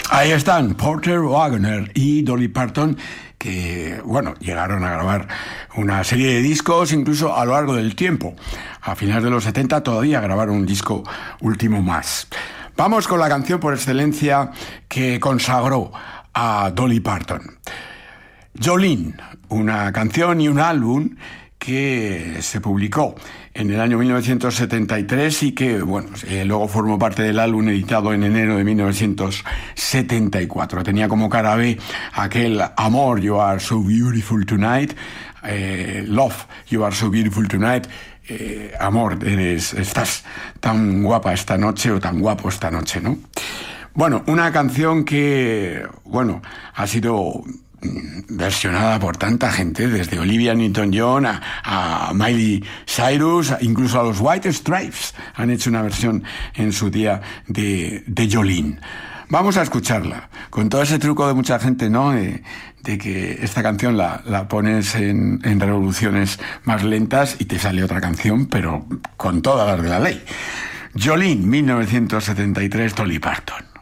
Ahí están Porter Wagoner y Dolly Parton, que, bueno, llegaron a grabar una serie de discos incluso a lo largo del tiempo. A finales de los 70 todavía grabaron un disco último más. Vamos con la canción por excelencia que consagró a Dolly Parton. Jolene, una canción y un álbum que se publicó en el año 1973 y que, bueno, luego formó parte del álbum editado en enero de 1974. Tenía como cara B aquel Amor, You Are So Beautiful Tonight, Love, You Are So Beautiful Tonight, Amor, estás tan guapa esta noche o tan guapo esta noche, ¿no? Bueno, una canción que, bueno, ha sido versionada por tanta gente, desde Olivia Newton-John a Miley Cyrus, incluso a los White Stripes han hecho una versión en su día de Jolene. Vamos a escucharla, con todo ese truco de mucha gente, ¿no? De que esta canción la pones en revoluciones más lentas y te sale otra canción, pero con todas las de la ley. Jolene, 1973, Dolly Parton.